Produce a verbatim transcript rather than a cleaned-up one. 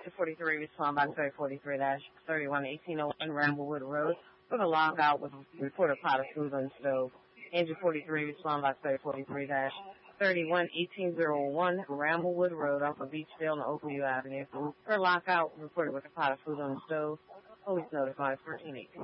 two forty-three, respond by thirty forty-three dash thirty-one eighteen oh one Ramblewood Road for the log out with reported pot of food on stove. Engine forty-three, respond by thirty forty-three dash thirty-one eighteen oh one Ramblewood Road off of Beachdale and Oakview Avenue for lockout reported with a pot of food on the stove. Police notified fourteen eighteen.